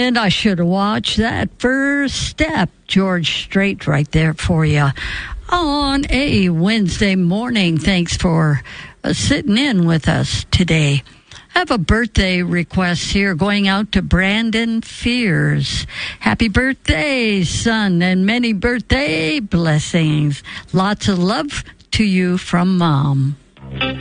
And I should have watched that first step. George Strait right there for you on a Wednesday morning. Thanks for sitting in with us today. I have a birthday request here going out to Brandon Fears. Happy birthday, son, and many birthday blessings. Lots of love to you from Mom.